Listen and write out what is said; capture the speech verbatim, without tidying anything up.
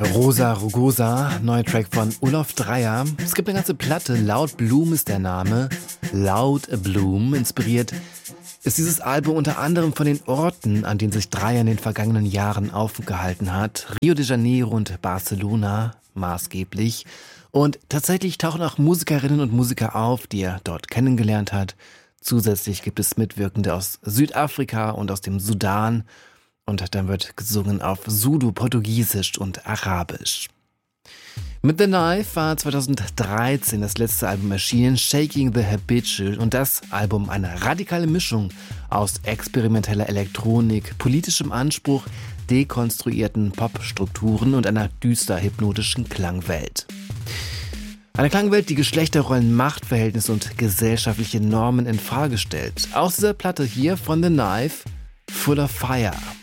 Rosa Rugosa, neuer Track von Olaf Dreier. Es gibt eine ganze Platte, Loud Bloom ist der Name. Loud Bloom, inspiriert ist dieses Album unter anderem von den Orten, an denen sich Dreier in den vergangenen Jahren aufgehalten hat. Rio de Janeiro und Barcelona maßgeblich. Und tatsächlich tauchen auch Musikerinnen und Musiker auf, die er dort kennengelernt hat. Zusätzlich gibt es Mitwirkende aus Südafrika und aus dem Sudan. Und dann wird gesungen auf Zulu, Portugiesisch und Arabisch. Mit The Knife war zweitausenddreizehn das letzte Album erschienen, Shaking the Habitual, und das Album eine radikale Mischung aus experimenteller Elektronik, politischem Anspruch, dekonstruierten Popstrukturen und einer düster-hypnotischen Klangwelt. Eine Klangwelt, die Geschlechterrollen, Machtverhältnisse und gesellschaftliche Normen in Frage stellt. Aus dieser Platte hier von The Knife, Full of Fire.